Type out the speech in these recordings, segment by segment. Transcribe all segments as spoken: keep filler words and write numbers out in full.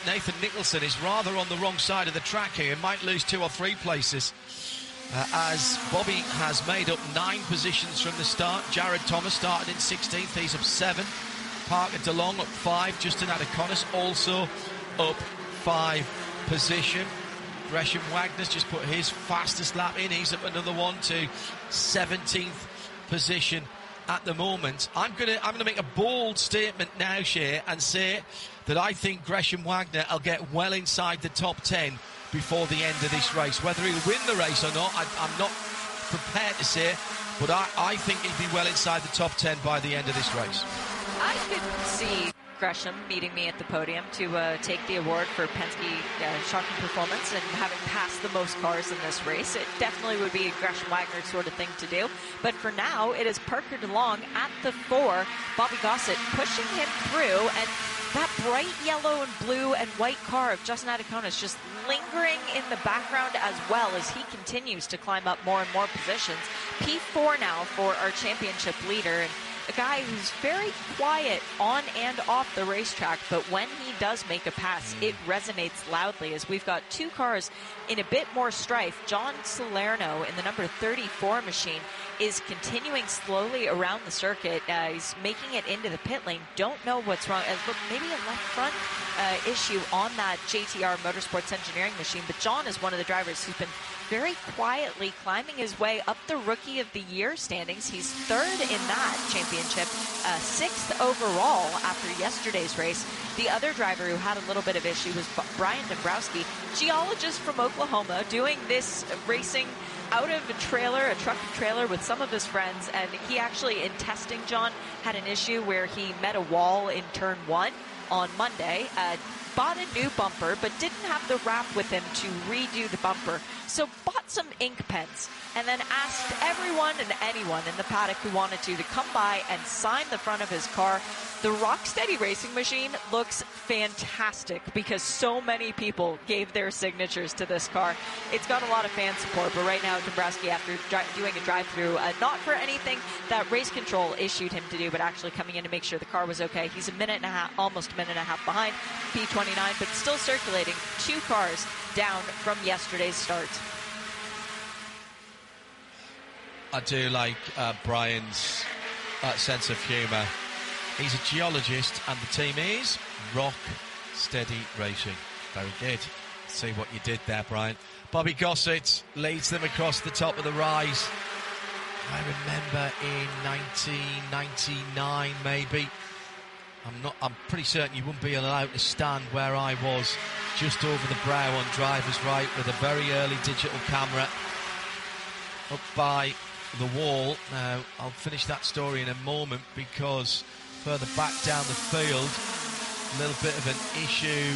Nathan Nicholson is rather on the wrong side of the track here. Might lose two or three places uh, as Bobby has made up nine positions from the start. Jared Thomas started in sixteenth. He's up seven. Parker DeLong up five. Justin Adaconis also up five position. Gresham Wagner's just put his fastest lap in. He's up another one to seventeenth position at the moment. I'm gonna I'm gonna make a bold statement now, Shea, and say that I think Gresham Wagner will get well inside the top ten before the end of this race. Whether he'll win the race or not, I, I'm not prepared to say, but I, I think he'll be well inside the top ten by the end of this race. I could see Gresham meeting me at the podium to uh, take the award for Penske uh, shocking performance and having passed the most cars in this race. It definitely would be a Gresham Wagner sort of thing to do. But for now, it is Parker DeLong at the four, Bobby Gossett pushing him through, and that bright yellow and blue and white car of Justin Adaconis just lingering in the background as well as he continues to climb up more and more positions. P four now for our championship leader, and a guy who's very quiet on and off the racetrack, but when he does make a pass, it resonates loudly as we've got two cars in a bit more strife. John Salerno in the number thirty-four machine is continuing slowly around the circuit. Uh, he's making it into the pit lane. Don't know what's wrong. Uh, look, maybe a left front uh, issue on that J T R Motorsports Engineering machine, but John is one of the drivers who's been very quietly climbing his way up the Rookie of the Year standings. He's third in that championship, uh, sixth overall after yesterday's race. The other driver who had a little bit of issue was Brian Dombrowski, geologist from Oklahoma, doing this racing out of a trailer, a truck and trailer with some of his friends, and he actually, in testing John, had an issue where he met a wall in turn one on Monday, uh, bought a new bumper, but didn't have the wrap with him to redo the bumper. So bought some ink pens and then asked everyone and anyone in the paddock who wanted to to come by and sign the front of his car. The Rocksteady racing machine looks fantastic because so many people gave their signatures to this car. It's got a lot of fan support, but right now Dombrowski, after dri- doing a drive-through, uh, not for anything that race control issued him to do, but actually coming in to make sure the car was okay. He's a minute and a half, almost a minute and a half behind P twenty-nine, but still circulating, two cars down from yesterday's start. I do like uh, Brian's uh, sense of humour. He's a geologist, and the team is Rock Steady Racing. Very good. See what you did there, Brian. Bobby Gossett leads them across the top of the rise. I remember in nineteen ninety-nine, maybe. I'm not. I'm pretty certain you wouldn't be allowed to stand where I was, just over the brow on driver's right, with a very early digital camera up by the wall. Now, I'll finish that story in a moment, because further back down the field, a little bit of an issue.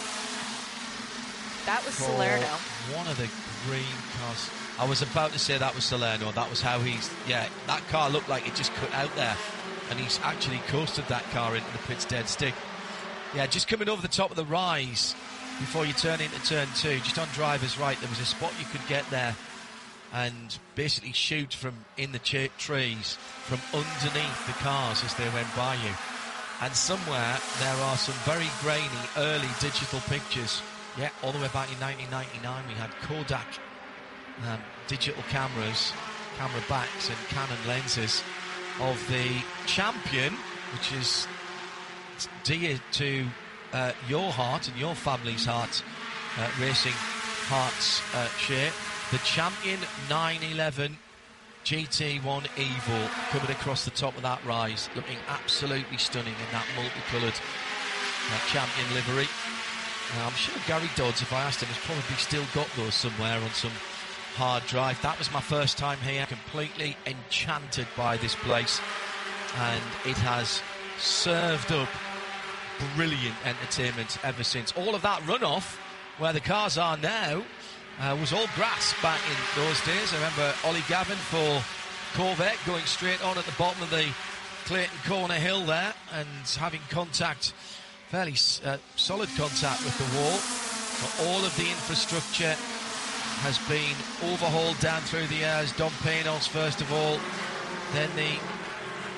That was Salerno. One of the green cars. I was about to say that was Salerno. That was how he's... Yeah, that car looked like it just cut out there. And he's actually coasted that car into the pit's dead stick. Yeah, just coming over the top of the rise before you turn into turn two, just on driver's right, there was a spot you could get there and basically shoot from in the ch- trees from underneath the cars as they went by you. And somewhere there are some very grainy early digital pictures. Yeah, all the way back in nineteen ninety-nine we had Kodak um, digital cameras, camera backs and Canon lenses of the champion, which is dear to uh, your heart and your family's heart, uh, racing hearts, uh, Shea. The champion nine eleven G T one Evo coming across the top of that rise, looking absolutely stunning in that multicoloured uh, champion livery. Uh, I'm sure Gary Dodds, if I asked him, has probably still got those somewhere on some hard drive. That was my first time here, completely enchanted by this place, and it has served up brilliant entertainment ever since. All of that runoff, where the cars are now, Uh, was all grass back in those days. I remember Ollie Gavin for Corvette going straight on at the bottom of the Clayton Corner hill there and having contact, fairly uh, solid contact with the wall. But all of the infrastructure has been overhauled down through the years. Dom Pinos first of all, then the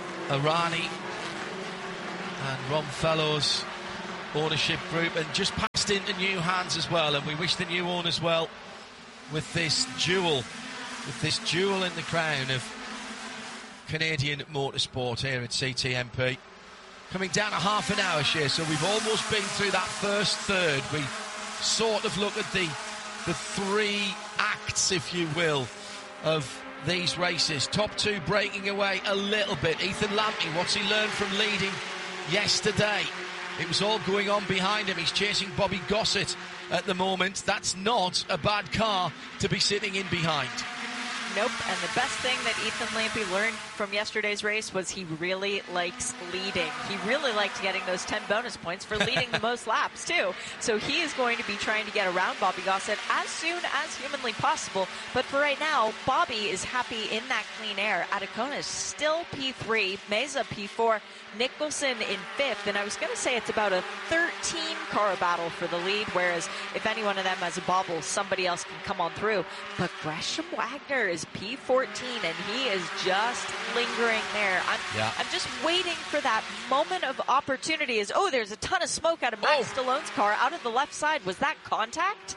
Arani and Ron Fellows ownership group, and just past passed into new hands as well, and we wish the new owners well with this jewel, with this jewel in the crown of Canadian motorsport here at C T M P. Coming down a half an hour here, so we've almost been through that first third. We sort of look at the the three acts, if you will, of these races. Top two breaking away a little bit. Ethan Lampney, what's he learned from leading yesterday? It was all going on behind him. He's chasing Bobby Gossett at the moment. That's not a bad car to be sitting in behind. Nope, and the best thing that Ethan Lampney learned from yesterday's race was he really likes leading. He really liked getting those ten bonus points for leading the most laps, too. So he is going to be trying to get around Bobby Gossett as soon as humanly possible. But for right now, Bobby is happy in that clean air. Adekona is still P three, Meza P four, Nicholson in fifth, and I was going to say it's about a thirteen car battle for the lead, whereas if any one of them has a bobble, somebody else can come on through. But Gresham Wagner is P fourteen, and he is just lingering there. I'm, yeah. I'm just waiting for that moment of opportunity. Is oh, there's a ton of smoke out of Max oh. Stallone's car out of the left side. Was that contact?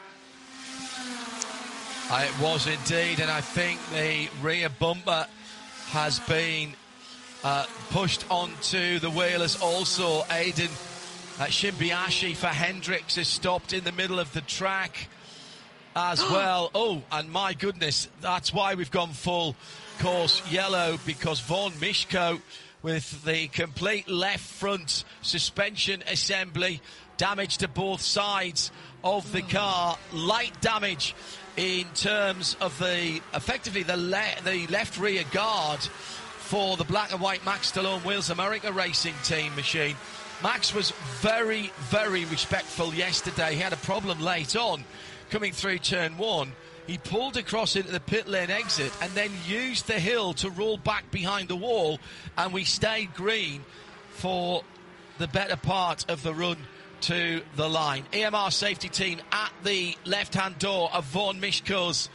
Uh, it was indeed, and I think the rear bumper has been uh, pushed onto the wheelers also. Aiden uh, Shimbiashi for Hendricks is stopped in the middle of the track as well. Oh, and my goodness, that's why we've gone full course yellow, because Vaughan Mishko with the complete left front suspension assembly, damage to both sides of the car, light damage in terms of the effectively the, le- the left rear guard for the black and white Max Stallone Wheels America Racing Team machine. Max was very, very respectful yesterday. He had a problem late on coming through turn one. He pulled across into the pit lane exit and then used the hill to roll back behind the wall, and we stayed green for the better part of the run to the line. E M R safety team at the left-hand door of Vaughan Mishko's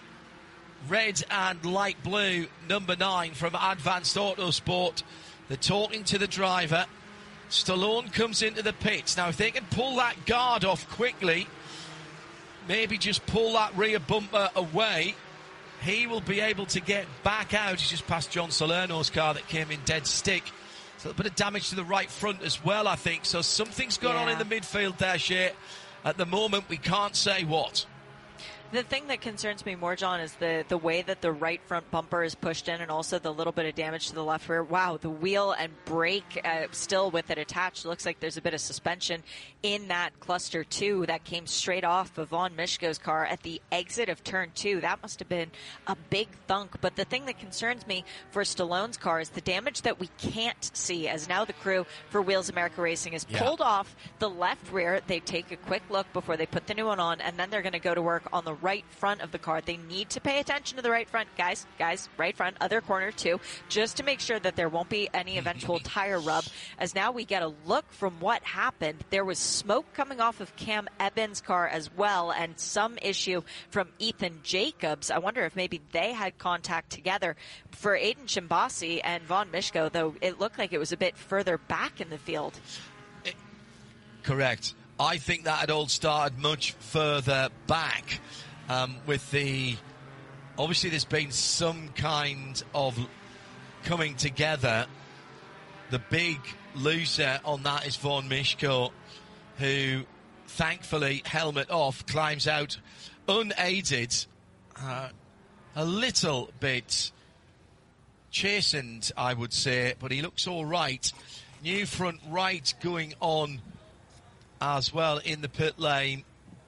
red and light blue number nine from Advanced Autosport. They're talking to the driver. Stallone comes into the pits. Now, if they can pull that guard off quickly, maybe just pull that rear bumper away, he will be able to get back out. He's just passed John Salerno's car that came in dead stick. So a bit of damage to the right front as well, I think. So something's gone yeah. on in the midfield there, Shea. At the moment, we can't say what. The thing that concerns me more, John, is the, the way that the right front bumper is pushed in, and also the little bit of damage to the left rear. Wow, the wheel and brake uh, still with it attached. Looks like there's a bit of suspension in that cluster two that came straight off of Vaughan Mishko's car at the exit of turn two. That must have been a big thunk. But the thing that concerns me for Stallone's car is the damage that we can't see, as now the crew for Wheels America Racing has yeah. pulled off the left rear. They take a quick look before they put the new one on, and then they're going to go to work on the right front of the car. They need to pay attention to the right front, guys, guys, right front, other corner too, just to make sure that there won't be any eventual tire rub. As now we get a look from what happened. There was smoke coming off of Cam Evans' car as well, and some issue from Ethan Jacobs. I wonder if maybe they had contact together. For Aiden Shimbasi and Vaughan Mishko, though, it looked like it was a bit further back in the field. It, correct. I think that had all started much further back. Um, with the, obviously there's been some kind of coming together. The big loser on that is Vaughan Mishko, who thankfully, helmet off, climbs out unaided, uh, a little bit chastened, I would say, but he looks all right. New front right going on as well in the pit lane.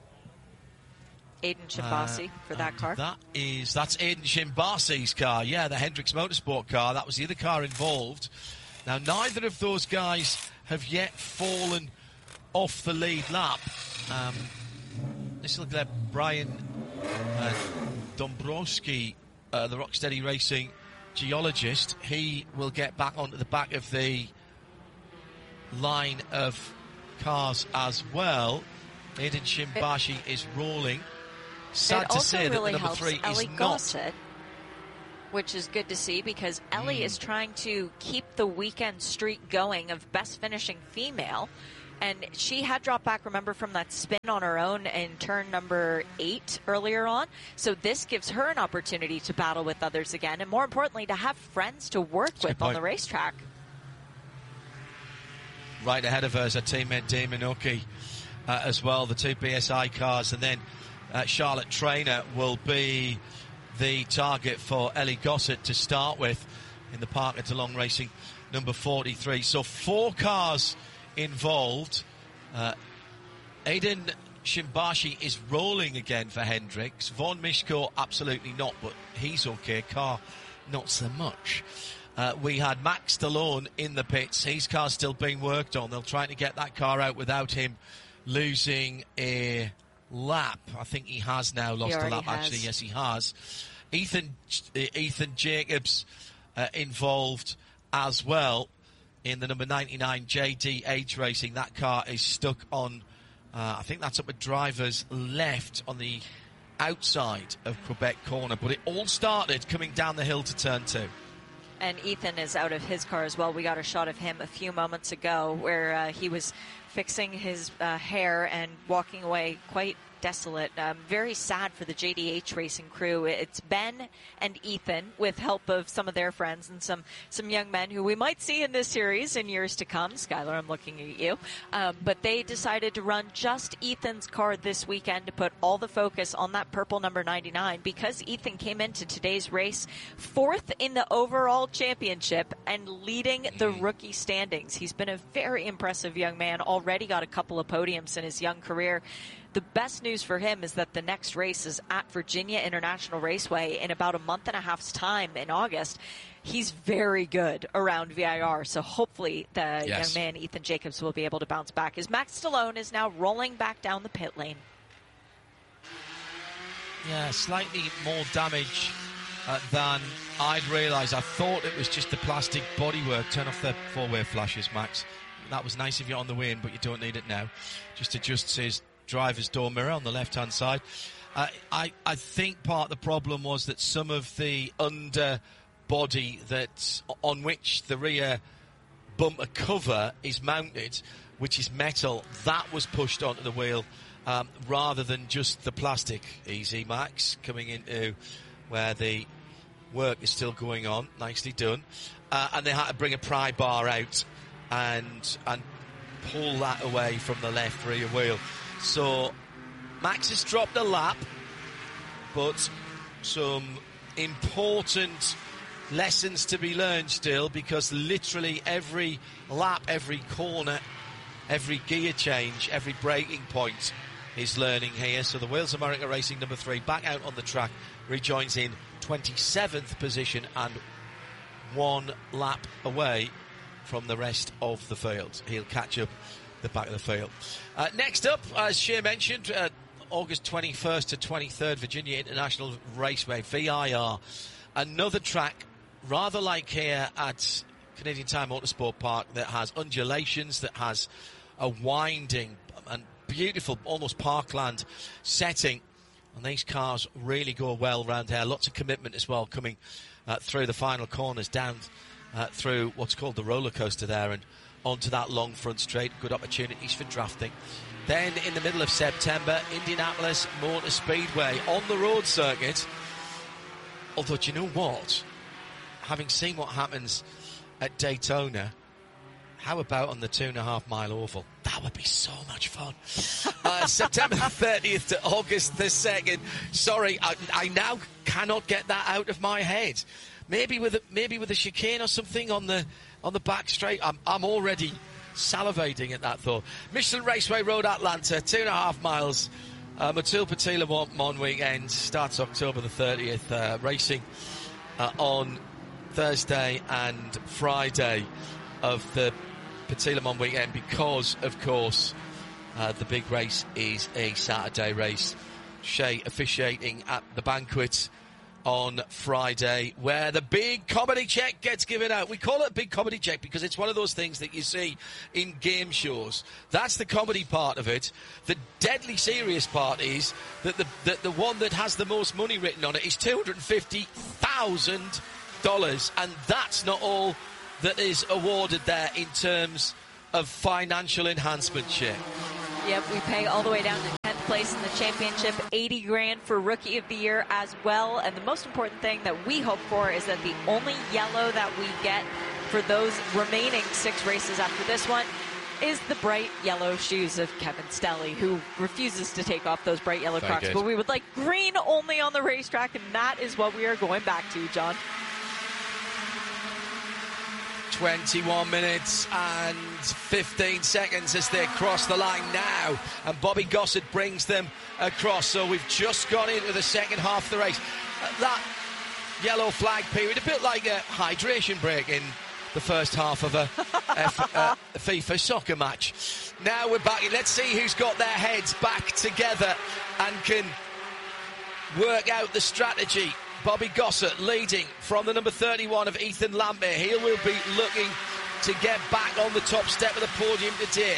Aiden Shimbasi uh, for that car. That is, that's Aiden Shimbasi's car, yeah, the Hendricks Motorsport car. That was the other car involved. Now, neither of those guys have yet fallen off the lead lap. Um, this will let Brian uh, Dombrowski, uh, the Rocksteady Racing geologist, he will get back onto the back of the line of cars as well. Aiden Shimbasi it, is rolling. Sad to say really that the number three Ellie is not. Gossett, which is good to see, because Ellie mm. is trying to keep the weekend streak going of best finishing female. And she had dropped back, remember, from that spin on her own in turn number eight earlier on. So this gives her an opportunity to battle with others again, and more importantly, to have friends to work That's with on the racetrack. Right ahead of her is her teammate Damon Oki uh, as well, the two B S I cars. And then uh, Charlotte Trainer will be the target for Ellie Gossett to start with in the Parker DeLong Racing number forty-three. So four cars involved. Uh, Aiden Shimbashi is rolling again for Hendricks. Von Mishko, absolutely not, but he's okay. Car, not so much. Uh, we had Max Stallone in the pits. His car's still being worked on. They'll try to get that car out without him losing a lap. I think he has now lost a lap, has. actually. Yes, he has. Ethan, Ethan Jacobs uh, involved as well in the number ninety-nine J D H Racing. That car is stuck on, uh, I think that's up at driver's left on the outside of Quebec corner. But it all started coming down the hill to turn two. And Ethan is out of his car as well. We got a shot of him a few moments ago where uh, he was fixing his uh, hair and walking away quite desolate. Um, very sad for the J D H Racing crew. It's Ben and Ethan with help of some of their friends and some, some young men who we might see in this series in years to come. Skylar, I'm looking at you. Um, but they decided to run just Ethan's car this weekend to put all the focus on that purple number ninety-nine because Ethan came into today's race fourth in the overall championship and leading the rookie standings. He's been a very impressive young man, already got a couple of podiums in his young career. The best news for him is that the next race is at Virginia International Raceway in about a month and a half's time in August. He's very good around V I R, so hopefully the yes. young man, Ethan Jacobs, will be able to bounce back as Max Stallone is now rolling back down the pit lane. Yeah, slightly more damage uh, than I'd realised. I thought it was just the plastic bodywork. Turn off the four-way flashes, Max. That was nice of you on the way in, but you don't need it now. Just adjusts his driver's door mirror on the left-hand side. Uh, I, I think part of the problem was that some of the underbody that on which the rear bumper cover is mounted, which is metal, that was pushed onto the wheel um, rather than just the plastic. Easy, Max, coming into where the work is still going on. Nicely done. Uh, and they had to bring a pry bar out and and pull that away from the left rear wheel. So Max has dropped a lap, but some important lessons to be learned still, because literally every lap, every corner, every gear change, every braking point is learning here. So the Wheels America Racing number three back out on the track, rejoins in twenty-seventh position and one lap away from the rest of the field. He'll catch up the back of the field. Uh, next up, as Shea mentioned, uh, August twenty-first to twenty-third, Virginia International Raceway, V I R. Another track, rather like here at Canadian Tire Motorsport Park, that has undulations, that has a winding and beautiful, almost parkland setting. And these cars really go well round here. Lots of commitment as well coming uh, through the final corners, down uh, through what's called the roller coaster there, and onto that long front straight. Good opportunities for drafting. Then in the middle of September, Indianapolis Motor Speedway on the road circuit. Although, do you know what? Having seen what happens at Daytona, how about on the two and a half mile oval? That would be so much fun. uh, September thirtieth to August the second. Sorry, I, I now cannot get that out of my head. Maybe with a, maybe with a chicane or something on the on the back straight. I'm, I'm already salivating at that thought. Michelin Raceway Road, Atlanta, two and a half miles. Uh, Motul-Petit-Le Mans weekend starts October the thirtieth. Uh, racing uh, on Thursday and Friday of the Petit-Le Mans weekend, because, of course, uh, the big race is a Saturday race. Shea officiating at the banquet on Friday, where the big comedy check gets given out. We call it a big comedy check because it's one of those things that you see in game shows. That's the comedy part of it. The deadly serious part is that the, that the one that has the most money written on it is two hundred fifty thousand dollars, and that's not all that is awarded there in terms of financial enhancement, Shea. Yep, we pay all the way down to tenth place in the championship, eighty grand for Rookie of the Year as well. And the most important thing that we hope for is that the only yellow that we get for those remaining six races after this one is the bright yellow shoes of Kevin Stelly, who refuses to take off those bright yellow Very Crocs. good. But we would like green only on the racetrack, and that is what we are going back to, John. twenty-one minutes and fifteen seconds as they cross the line now, and Bobby Gossett brings them across. So we've just gone into the second half of the race. Uh, that yellow flag period, a bit like a hydration break in the first half of a, F, uh, a FIFA soccer match. Now we're back. Let's see who's got their heads back together and can work out the strategy. Bobby Gossett leading from the number thirty-one of Ethan Lambert. He will be looking to get back on the top step of the podium today.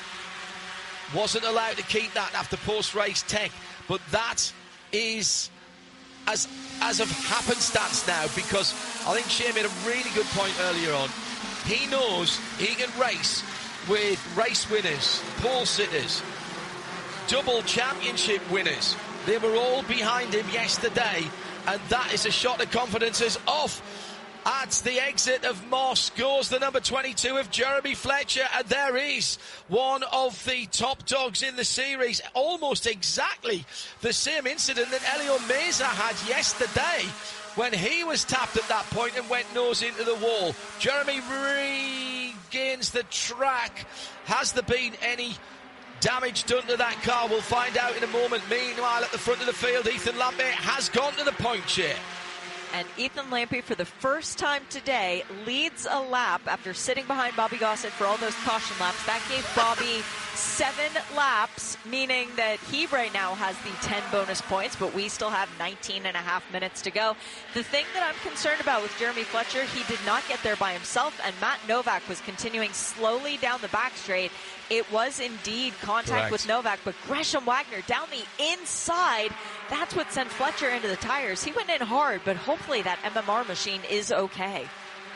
Wasn't allowed to keep that after post-race tech, but that is as as of happenstance now, because I think Shea made a really good point earlier on. He knows he can race with race winners, pole sitters, double championship winners. They were all behind him yesterday, and that is a shot of confidence as off at the exit of Moss goes the number twenty-two of Jeremy Fletcher, and there is one of the top dogs in the series. Almost exactly the same incident that Elio Meza had yesterday when he was tapped at that point and went nose into the wall. Jeremy regains the track. Has there been any damage done to that car? We'll find out in a moment. Meanwhile, at the front of the field, Ethan Lambert has gone to the point, Shea. And Ethan Lambert, for the first time today, leads a lap after sitting behind Bobby Gossett for all those caution laps. That gave Bobby seven laps, meaning that he right now has the ten bonus points, but we still have nineteen and a half minutes to go. The thing that I'm concerned about with Jeremy Fletcher, he did not get there by himself, and Matt Novak was continuing slowly down the back straight. It was indeed contact Correct. with Novak, but Gresham Wagner down the inside, that's what sent Fletcher into the tires. He went in hard, but hopefully that M M R machine is okay.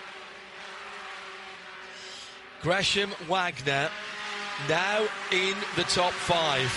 Gresham Wagner now in the top five.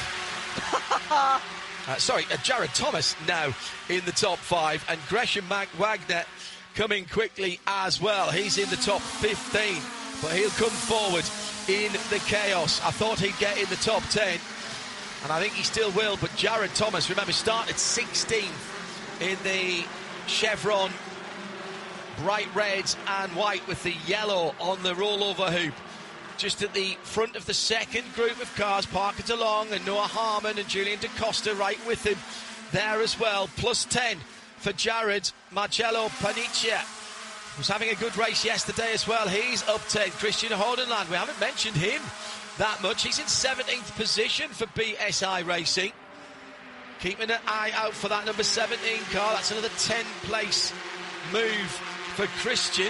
uh, sorry, uh, Jared Thomas now in the top five, and Gresham Mag- Wagner coming quickly as well. He's in the top fifteen, but he'll come forward in the chaos. I thought he'd get in the top ten, and I think he still will, but Jared Thomas, remember, started sixteenth in the Chevron bright red and white with the yellow on the rollover hoop. Just at the front of the second group of cars, Parker DeLong and Noah Harmon and Julian DaCosta right with him there as well. Plus ten for Jared. Marcello Paniccia was having a good race yesterday as well. He's up ten. Christian Hordenland, we haven't mentioned him that much. He's in seventeenth position for B S I Racing. Keeping an eye out for that number seventeen car. That's another ten place move for Christian.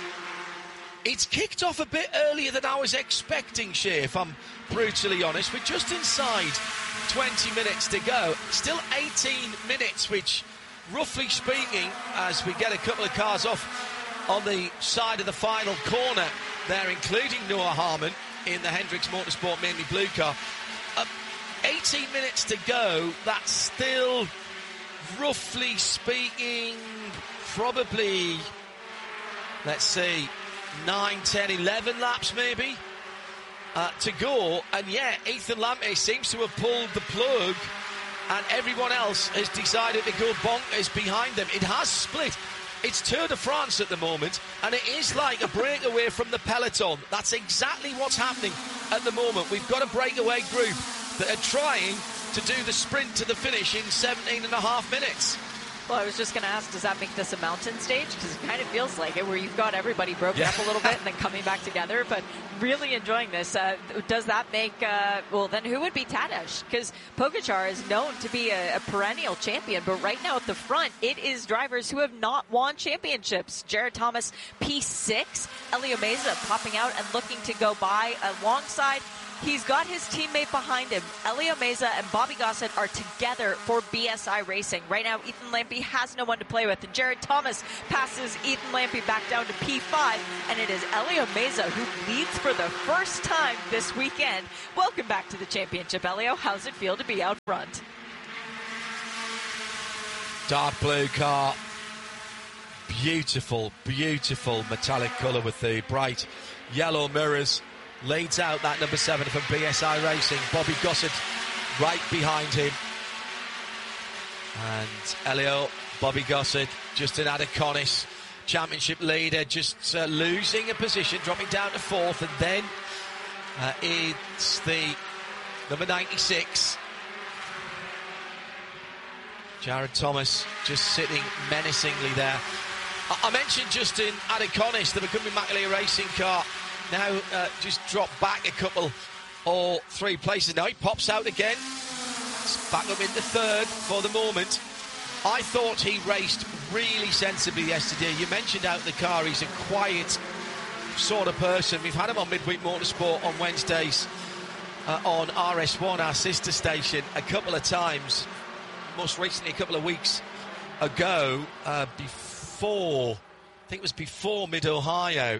It's kicked off a bit earlier than I was expecting, Shea, if I'm brutally honest. We're just inside twenty minutes to go. Still eighteen minutes, which, roughly speaking, as we get a couple of cars off on the side of the final corner there, including Noah Harmon in the Hendricks Motorsport mainly blue car. Uh, eighteen minutes to go. That's still, roughly speaking, probably, let's see, nine, ten, eleven laps maybe uh, to go. And yeah, Ethan Lambert seems to have pulled the plug, and everyone else has decided to go bonkers behind them. It has split. It's Tour de France at the moment, and it is like a breakaway from the peloton. That's exactly what's happening at the moment. We've got a breakaway group that are trying to do the sprint to the finish in seventeen and a half minutes. Well, I was just going to ask, does that make this a mountain stage? Because it kind of feels like it, where you've got everybody broken yeah. up a little bit and then coming back together. But really enjoying this. Uh, does that make, uh, well, then who would be Tadej? Because Pogacar is known to be a, a perennial champion. But right now at the front, it is drivers who have not won championships. Jared Thomas, P six. Elio Meza popping out and looking to go by alongside He's got his teammate behind him. Elio Meza and Bobby Gossett are together for B S I Racing. Right now, Ethan Lampe has no one to play with, and Jared Thomas passes Ethan Lampe back down to P five, and it is Elio Meza who leads for the first time this weekend. Welcome back to the championship, Elio. How's it feel to be out front? Dark blue car. Beautiful, beautiful metallic colour with the bright yellow mirrors. Leads out that number seven from B S I Racing. Bobby Gossett right behind him. And Elio, Bobby Gossett, Justin Adeconis, championship leader, just uh, losing a position, dropping down to fourth. And then uh, it's the number ninety-six. Jared Thomas just sitting menacingly there. I, I mentioned Justin Adeconis, the Macumbi Maklia Racing car. Now uh, just dropped back a couple or three places. Now he pops out again. It's back up into third for the moment. I thought he raced really sensibly yesterday. You mentioned out the car, he's a quiet sort of person. We've had him on Midweek Motorsport on Wednesdays uh, on R S one, our sister station, a couple of times. Most recently, a couple of weeks ago, uh, before, I think it was before Mid-Ohio.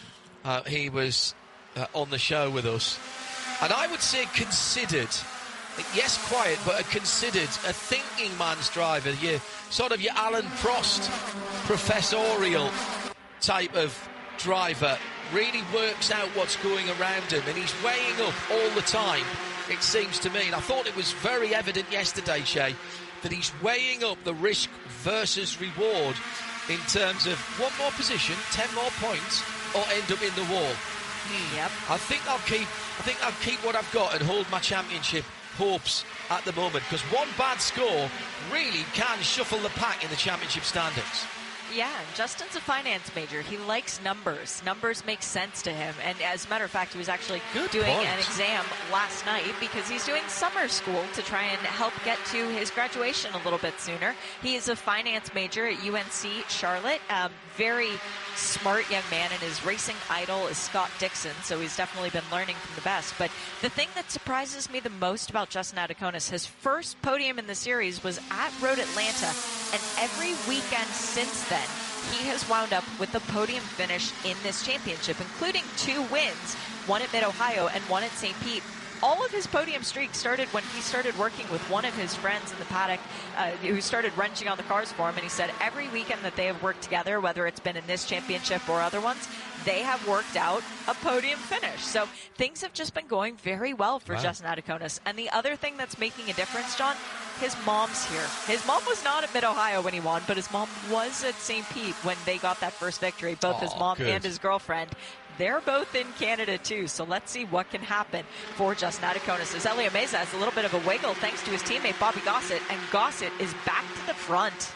Uh, he was uh, on the show with us, and I would say considered, yes, quiet, but a considered, a thinking man's driver. You sort of your Alan Prost, professorial type of driver, really works out what's going around him, and he's weighing up all the time, it seems to me. And I thought it was very evident yesterday, Shay, that he's weighing up the risk versus reward in terms of one more position, ten more points, or end up in the wall. Mm, yep. I think I'll keep. I think I'll keep what I've got and hold my championship hopes at the moment, because one bad score really can shuffle the pack in the championship standings. Yeah, and Justin's a finance major. He likes numbers. Numbers make sense to him. And as a matter of fact, he was actually Good doing point. an exam last night because he's doing summer school to try and help get to his graduation a little bit sooner. He is a finance major at U N C Charlotte. Um, very smart young man, and his racing idol is Scott Dixon, so he's definitely been learning from the best. But the thing that surprises me the most about Justin Adeconis, his first podium in the series was at Road Atlanta, and every weekend since then, he has wound up with a podium finish in this championship, including two wins, one at Mid-Ohio and one at Saint Pete. All of his podium streak started when he started working with one of his friends in the paddock uh, who started wrenching on the cars for him, and he said every weekend that they have worked together, whether it's been in this championship or other ones, they have worked out a podium finish. So things have just been going very well for Wow. Justin Adeconis. And the other thing that's making a difference, John, his mom's here. His mom was not at Mid-Ohio when he won, but his mom was at Saint Pete when they got that first victory, both his Aw, mom good. and his girlfriend. They're both in Canada, too, so let's see what can happen for Justin Adeconis. As Elio Meza has a little bit of a wiggle thanks to his teammate Bobby Gossett, and Gossett is back to the front.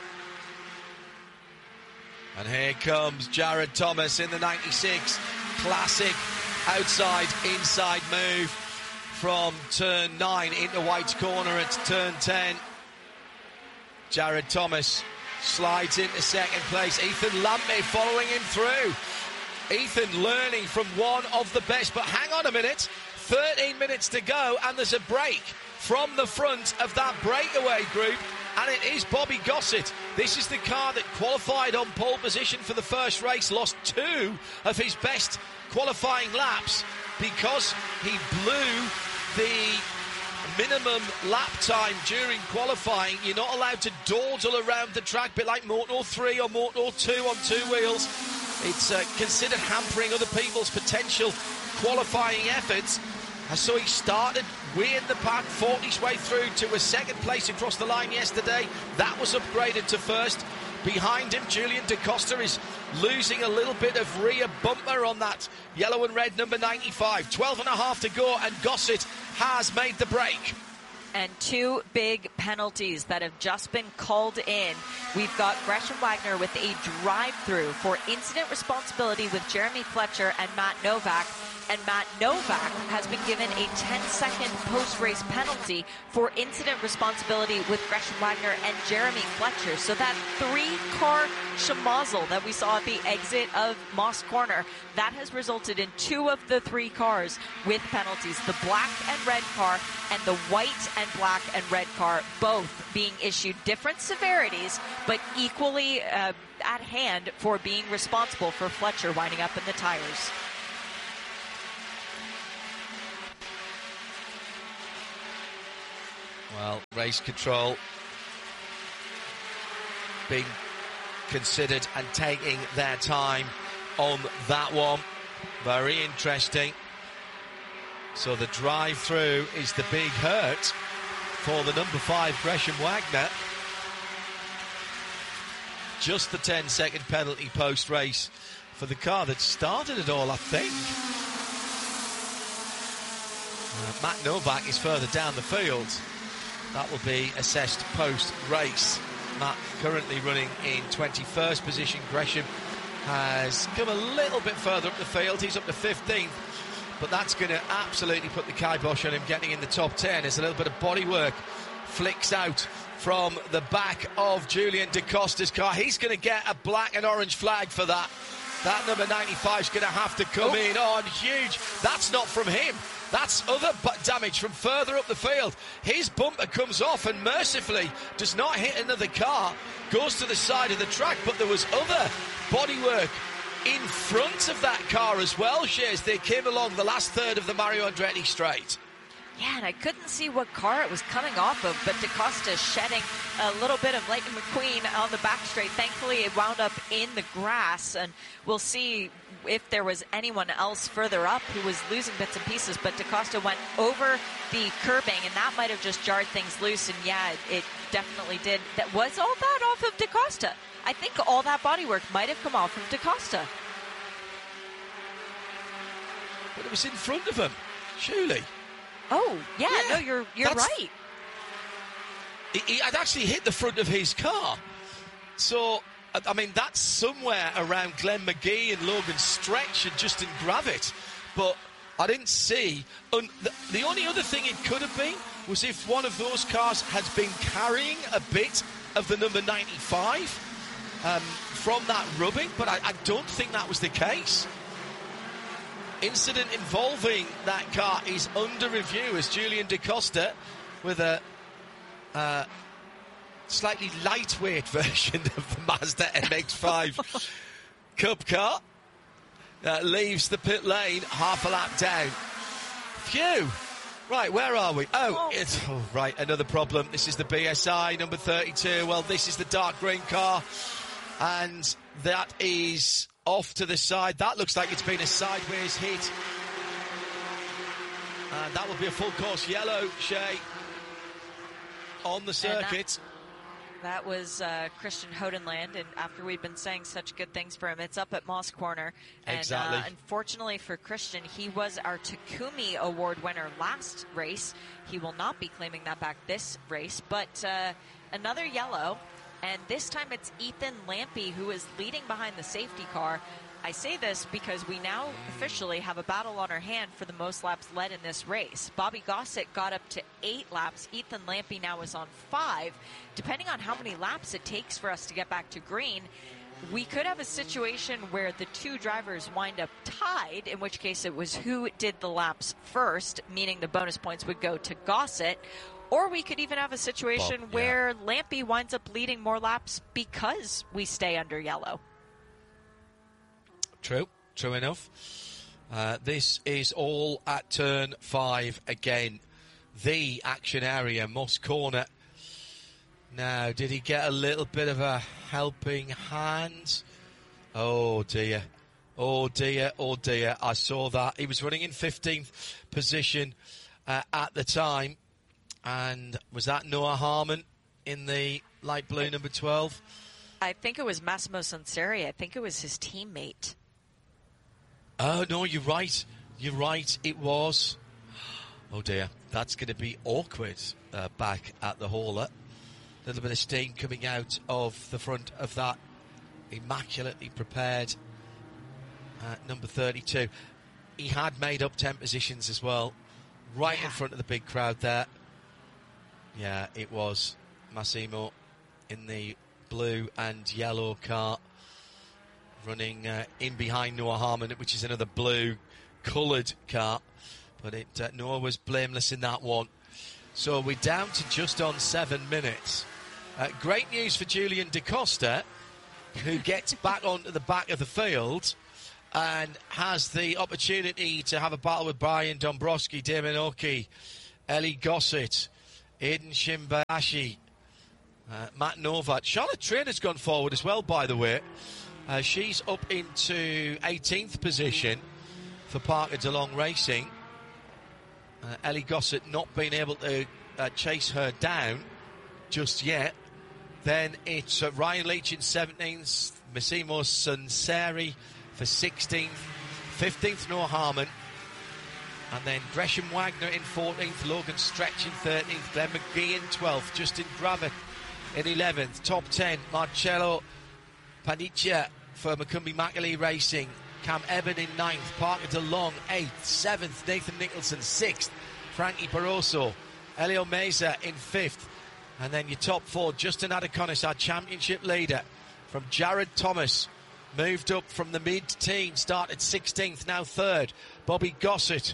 And here comes Jared Thomas in the ninety-six. Classic outside, inside move from turn nine into White's corner at turn ten. Jared Thomas slides into second place. Ethan Lampe following him through. Ethan learning from one of the best, but hang on a minute, thirteen minutes to go, and there's a break from the front of that breakaway group, and it is Bobby Gossett. This is the car that qualified on pole position for the first race, lost two of his best qualifying laps because he blew the minimum lap time during qualifying. You're not allowed to dawdle around the track, a bit like Moto three or Moto two on two wheels. It's uh, considered hampering other people's potential qualifying efforts. And so he started way in the pack, fought his way through to a second place across the line yesterday. That was upgraded to first. Behind him, Julian DaCosta is losing a little bit of rear bumper on that yellow and red number ninety-five. twelve and a half to go, and Gossett has made the break. And two big penalties that have just been called in. We've got Gresham Wagner with a drive-through for incident responsibility with Jeremy Fletcher and Matt Novak. and Matt Novak has been given a ten-second post-race penalty for incident responsibility with Gresham Wagner and Jeremy Fletcher. So that three-car schmozzle that we saw at the exit of Moss Corner, that has resulted in two of the three cars with penalties. The black and red car and the white and black and red car both being issued different severities, but equally uh, at hand for being responsible for Fletcher winding up in the tires. Well, race control being considered and taking their time on that one. Very interesting. So the drive-through is the big hurt for the number five Gresham Wagner. Just the ten-second penalty post-race for the car that started it all, I think. Uh, Matt Novak is further down the field. That will be assessed post-race. Matt currently running in twenty-first position. Gresham has come a little bit further up the field. He's up to fifteenth. But that's going to absolutely put the kibosh on him getting in the top ten. There's a little bit of bodywork flicks out from the back of Julian Da Costa's car. He's going to get a black and orange flag for that. That number ninety-five is going to have to come oh. in on huge. That's not from him. That's other damage from further up the field. His bumper comes off and mercifully does not hit another car. Goes to the side of the track, but there was other bodywork in front of that car as well, Shares. They came along the last third of the Mario Andretti straight. Yeah, and I couldn't see what car it was coming off of, but Da Costa shedding a little bit of Lightning McQueen on the back straight. Thankfully, it wound up in the grass, and we'll see if there was anyone else further up who was losing bits and pieces, but Da Costa went over the curbing, and that might have just jarred things loose, and yeah, it, it definitely did. That was all that off of Da Costa. I think all that bodywork might have come off of Da Costa. But it was in front of him, surely. Oh, yeah, yeah no, you're you're right. He, he had actually hit the front of his car. So, I mean, that's somewhere around Glenn McGee and Logan Stretch and Justin Gravitt. But I didn't see. Un- the, the only other thing it could have been was if one of those cars had been carrying a bit of the number ninety-five um, from that rubbing. But I, I don't think that was the case. Incident involving that car is under review as Julian Da Costa, with a uh, slightly lightweight version of the Mazda M X five Cup car, uh, leaves the pit lane half a lap down. Phew! Right, where are we? Oh, it's oh, right, another problem. This is the B S I number thirty-two. Well, this is the dark green car, and that is off to the side. That looks like it's been a sideways hit. And that will be a full course yellow, Shay, on the circuit. That, that was uh, Christian Hodenland, and after we've been saying such good things for him, it's up at Moss Corner. And exactly. uh, unfortunately for Christian, he was our Takumi Award winner last race. He will not be claiming that back this race, but uh, another yellow. And this time it's Ethan Lampy who is leading behind the safety car. I say this because we now officially have a battle on our hand for the most laps led in this race. Bobby Gossett got up to eight laps. Ethan Lampy now is on five. Depending on how many laps it takes for us to get back to green, we could have a situation where the two drivers wind up tied, in which case it was who did the laps first, meaning the bonus points would go to Gossett. Or we could even have a situation well, yeah. where Lampy winds up leading more laps because we stay under yellow. True, true enough. Uh, this is all at turn five again. The action area, Moss Corner. Now, did he get a little bit of a helping hand? Oh, dear. Oh, dear, oh, dear. I saw that. He was running in fifteenth position uh, at the time. And was that Noah Harmon in the light blue number twelve? I think it was Massimo Sanseri. I think it was his teammate. Oh, no, you're right. You're right. It was. Oh, dear. That's going to be awkward uh, back at the hauler. A little bit of steam coming out of the front of that immaculately prepared uh, number thirty-two. he had made up ten positions as well, right yeah. in front of the big crowd there. Yeah, it was Massimo in the blue and yellow car, running uh, in behind Noah Harmon, which is another blue coloured car. But it uh, Noah was blameless in that one. So we're down to just on seven minutes. Uh, great news for Julian Da Costa, who gets back onto the back of the field and has the opportunity to have a battle with Brian Dombrowski, Damon Oki, Ellie Gossett, Aiden Shimbayashi, uh, Matt Novat. Charlotte Trainer's gone forward as well, by the way. Uh, she's up into eighteenth position for Parker DeLong Racing. Uh, Ellie Gossett not being able to uh, chase her down just yet. Then it's uh, Ryan Leach in seventeenth, Massimo Sunseri for sixteenth, fifteenth Noah Harmon, and then Gresham Wagner in fourteenth, Logan Stretch in thirteenth, Glenn McGee in twelfth, Justin Gravitt in eleventh, top ten, Marcello Paniccia for Macumbi Macaulay Racing, Cam Eben in ninth, Parker DeLong eighth, seventh, Nathan Nicholson sixth, Frankie Barroso, Elio Meza in fifth, and then your top four, Justin Adeconis, our championship leader, from Jared Thomas, moved up from the mid-teens, started sixteenth, now third. Bobby Gossett,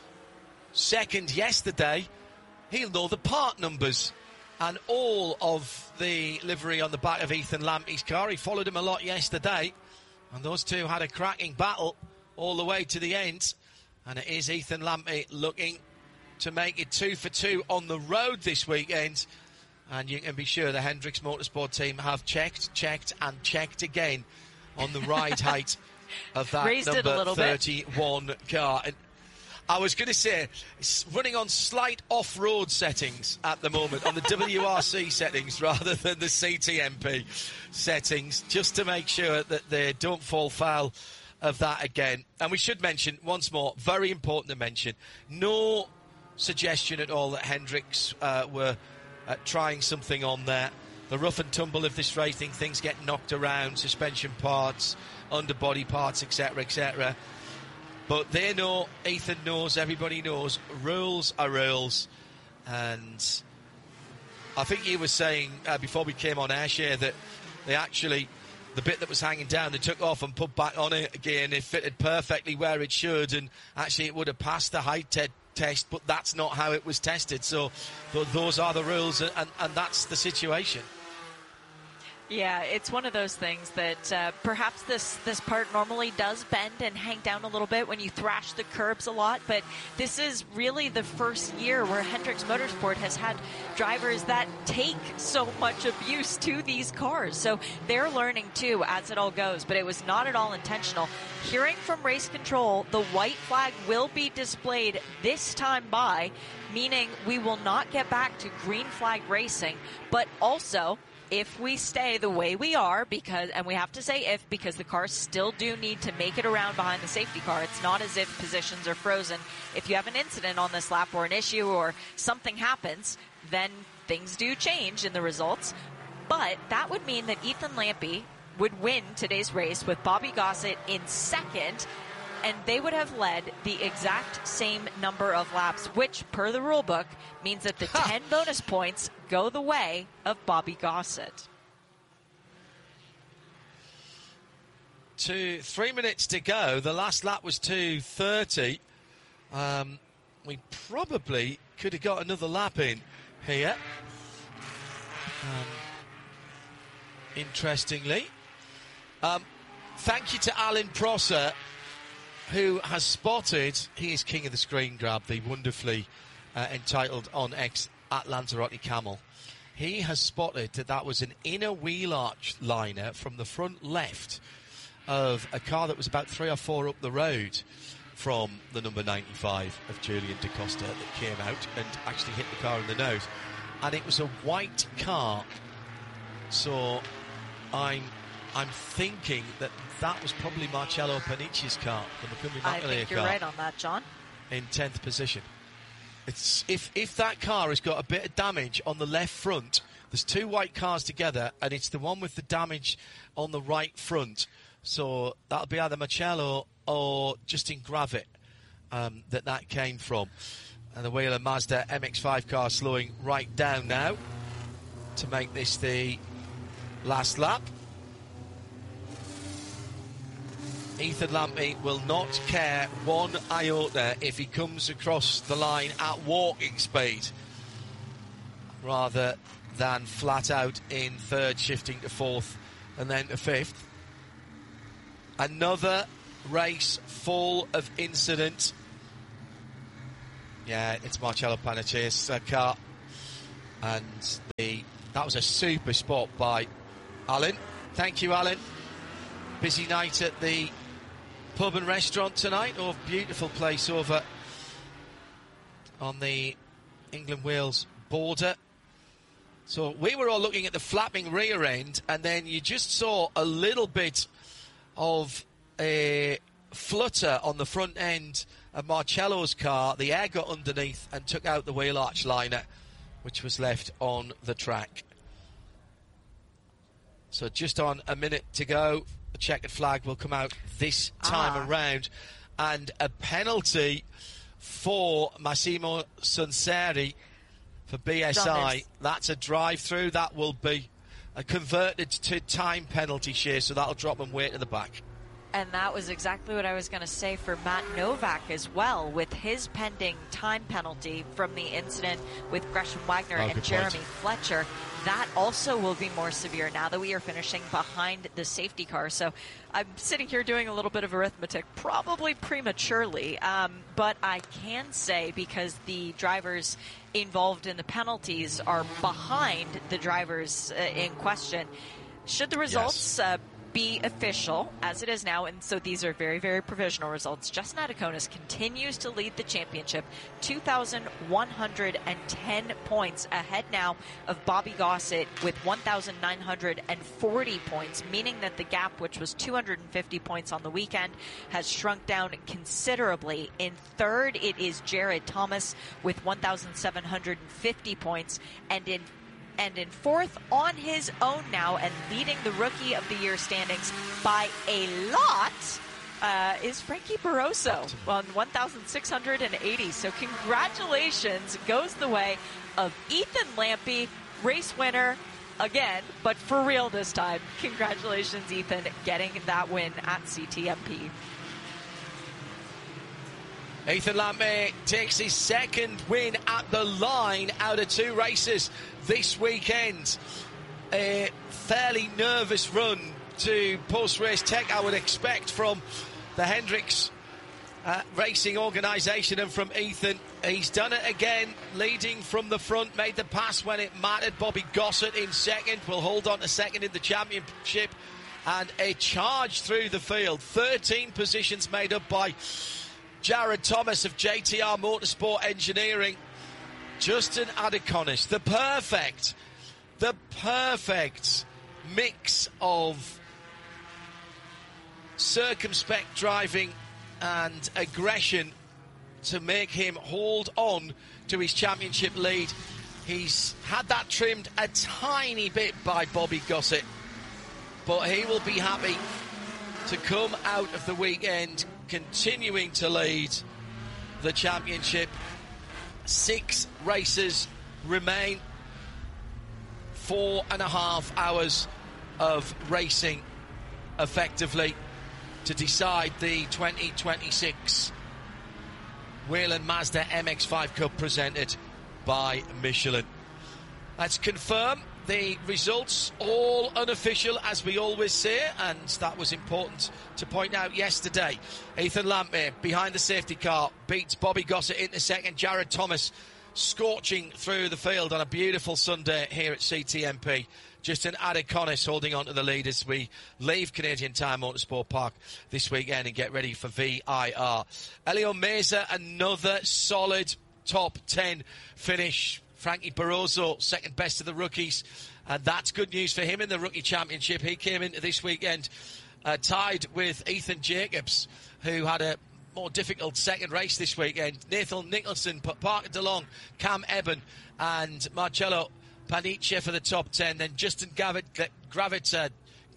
second yesterday. He'll know the part numbers and all of the livery on the back of Ethan Lampy's car. He followed him a lot yesterday, and those two had a cracking battle all the way to the end. And it is Ethan Lampy looking to make it two for two on the road this weekend. And you can be sure the Hendricks Motorsport team have checked, checked, and checked again on the ride height of that Raised number thirty-one bit. Car. And I was going to say, it's running on slight off-road settings at the moment, on the W R C settings rather than the C T M P settings, just to make sure that they don't fall foul of that again. And we should mention, once more, very important to mention, no suggestion at all that Hendricks uh, were uh, trying something on there. The rough and tumble of this racing, things get knocked around, suspension parts, underbody parts, et cetera, et cetera. But they know, Ethan knows, everybody knows, rules are rules. And I think you were saying uh, before we came on air, Shea, that they actually, the bit that was hanging down, they took off and put back on it again. It fitted perfectly where it should, and actually it would have passed the height te- test, but that's not how it was tested. So th- those are the rules, and, and, and that's the situation. Yeah, it's one of those things that uh, perhaps this, this part normally does bend and hang down a little bit when you thrash the curbs a lot, but this is really the first year where Hendricks Motorsport has had drivers that take so much abuse to these cars. So they're learning too as it all goes, but it was not at all intentional. Hearing from race control, the white flag will be displayed this time by, meaning we will not get back to green flag racing, but also if we stay the way we are, because, and we have to say if, because the cars still do need to make it around behind the safety car. It's not as if positions are frozen. If you have an incident on this lap or an issue or something happens, then things do change in the results. But that would mean that Ethan Lampy would win today's race with Bobby Gossett in second, and they would have led the exact same number of laps, which, per the rule book, means that the ten bonus points go the way of Bobby Gossett. Two, three minutes to go. The last lap was two thirty. Um, we probably could have got another lap in here. Um, interestingly. Um, thank you to Alan Prosser, who has spotted, he is king of the screen grab, the wonderfully uh, entitled on X at Lanzarote Camel. He has spotted that that was an inner wheel arch liner from the front left of a car that was about three or four up the road from the number ninety-five of Julian Da Costa that came out and actually hit the car in the nose. And it was a white car. So I'm I'm thinking that that was probably Marcello Panicci's car, the Macumbi Macaulay car. I think you're right on that, John. In tenth position. It's if if that car has got a bit of damage on the left front, there's two white cars together, and it's the one with the damage on the right front. So that'll be either Marcello or Justin Gravitt um, that that came from. And the Whelen Mazda M X five car slowing right down now to make this the last lap. Ethan Lampy will not care one iota if he comes across the line at walking speed, rather than flat out in third, shifting to fourth and then to fifth. Another race full of incident. Yeah, it's Marcello Paniccia's uh, car, and the that was a super spot by Alan. Thank you, Alan. Busy night at the pub and restaurant tonight. Oh, beautiful place over on the England-Wales border. So we were all looking at the flapping rear end, and then you just saw a little bit of a flutter on the front end of Marcello's car. The air got underneath and took out the wheel arch liner, which was left on the track. So just on a minute to go, the checkered flag will come out this time ah. around, and a penalty for Massimo Sunseri for B S I. That's a drive-through. That will be a converted to time penalty share, so that'll drop him way to the back. And that was exactly what I was going to say for Matt Novak as well, with his pending time penalty from the incident with Gresham Wagner oh, and Jeremy point. Fletcher. That also will be more severe now that we are finishing behind the safety car. So I'm sitting here doing a little bit of arithmetic, probably prematurely, um, but I can say, because the drivers involved in the penalties are behind the drivers uh, in question, should the results... Yes. Uh, be official, as it is now, and so these are very, very provisional results. Justin Adiconis continues to lead the championship, two thousand one hundred ten points ahead now of Bobby Gossett with one thousand nine hundred forty points, meaning that the gap, which was two hundred fifty points on the weekend, has shrunk down considerably. In third, it is Jared Thomas with one thousand seven hundred fifty points, and in And in fourth on his own now and leading the Rookie of the Year standings by a lot uh, is Frankie Barroso on one thousand six hundred eighty. So congratulations goes the way of Ethan Lampy, race winner again, but for real this time. Congratulations, Ethan, getting that win at C T M P. Ethan Lampy takes his second win at the line out of two races this weekend. A fairly nervous run to post-race tech, I would expect, from the Hendricks uh, Racing organisation and from Ethan. He's done it again, leading from the front, made the pass when it mattered. Bobby Gossett in second, will hold on to second in the championship, and a charge through the field. thirteen positions made up by Jared Thomas of J T R Motorsport Engineering. Justin Adiconis, the perfect, the perfect mix of circumspect driving and aggression to make him hold on to his championship lead. He's had that trimmed a tiny bit by Bobby Gossett, but he will be happy to come out of the weekend continuing to lead the championship. Six races remain. Four and a half hours of racing effectively to decide the twenty twenty-six Whelen Mazda M X five Cup presented by Michelin. Let's confirm the results, all unofficial, as we always say, and that was important to point out yesterday. Ethan Lampy, behind the safety car, beats Bobby Gossett into second. Jared Thomas scorching through the field on a beautiful Sunday here at C T M P. Justin Adiconis holding on to the lead as we leave Canadian Tire Motorsport Park this weekend and get ready for V I R. Elio Meza, another solid top ten finish. Frankie Barroso, second best of the rookies, and that's good news for him in the Rookie Championship. He came into this weekend uh, tied with Ethan Jacobs, who had a more difficult second race this weekend. Nathan Nicholson, Parker DeLong, Cam Eben, and Marcello Paniccia for the top ten. Then Justin Gravit, Gravitz, uh,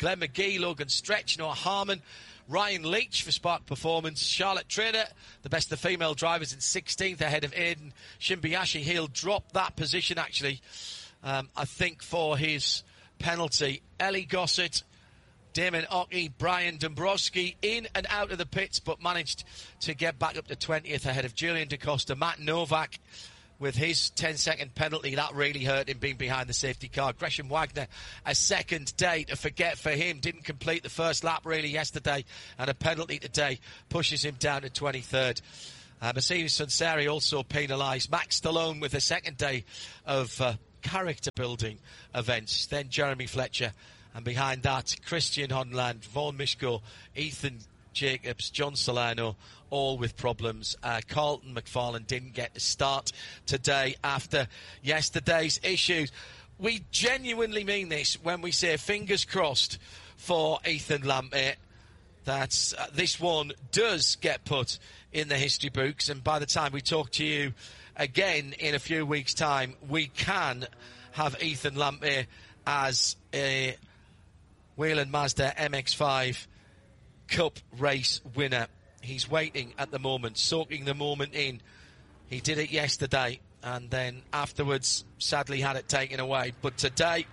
Glenn McGee, Logan Stretch, Noah Harmon, Ryan Leach for Spark Performance, Charlotte Trader, the best of the female drivers, in sixteenth ahead of Aiden Shimbayashi. He'll drop that position, actually, um, I think, for his penalty. Ellie Gossett, Damon Ockey, Brian Dombrowski in and out of the pits, but managed to get back up to twentieth ahead of Julian DaCosta. Matt Novak with his ten-second penalty, that really hurt him, being behind the safety car. Gresham Wagner, a second day to forget for him, didn't complete the first lap really yesterday, and a penalty today pushes him down to twenty-third. Uh, Mercedes Sunseri also penalised. Max Stallone with a second day of uh, character-building events. Then Jeremy Fletcher, and behind that, Christian Honland, Vaughan Mishko, Ethan Jacobs, John Salerno, all with problems. Uh, Carlton McFarlane didn't get to start today after yesterday's issues. We genuinely mean this when we say fingers crossed for Ethan Lampert that uh, this one does get put in the history books, and by the time we talk to you again in a few weeks' time, we can have Ethan Lampert as a Whelen Mazda M X five Cup race winner. He's waiting at the moment, soaking the moment in. He did it yesterday, and then afterwards sadly had it taken away. But today,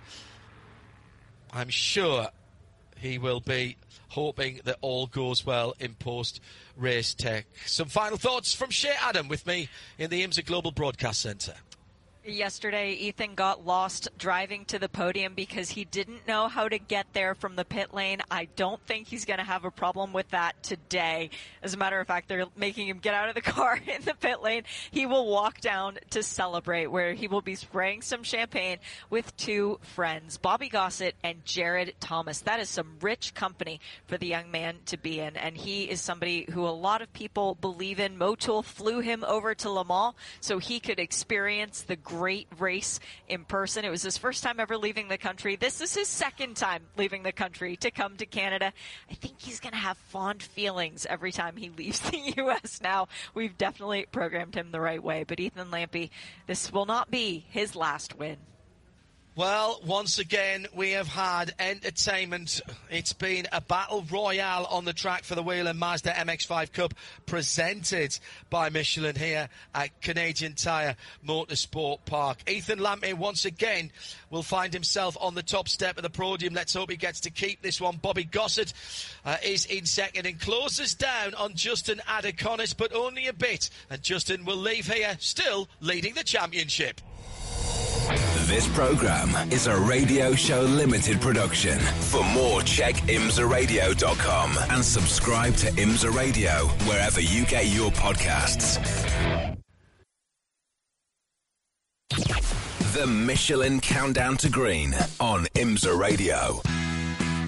I'm sure he will be hoping that all goes well in post-race tech. Some final thoughts from Shea Adam with me in the IMSA Global Broadcast Centre. Yesterday, Ethan got lost driving to the podium because he didn't know how to get there from the pit lane. I don't think he's going to have a problem with that today. As a matter of fact, they're making him get out of the car in the pit lane. He will walk down to celebrate, where he will be spraying some champagne with two friends, Bobby Gossett and Jared Thomas. That is some rich company for the young man to be in, and he is somebody who a lot of people believe in. Motul flew him over to Le Mans so he could experience the great race in person. It was his first time ever leaving the country. This is his second time leaving the country to come to Canada. I think he's going to have fond feelings every time he leaves the U S now. We've definitely programmed him the right way. But Ethan Lampy, this will not be his last win. Well, once again, we have had entertainment. It's been a battle royale on the track for the Whelen Mazda M X five Cup, presented by Michelin here at Canadian Tire Motorsport Park. Ethan Lampy, once again, will find himself on the top step of the podium. Let's hope he gets to keep this one. Bobby Gossett uh, is in second and closes down on Justin Adaconis, but only a bit. And Justin will leave here still leading the championship. This program is a Radio Show Limited production. For more, check imsa radio dot com and subscribe to IMSA Radio wherever you get your podcasts. The Michelin Countdown to Green on IMSA Radio.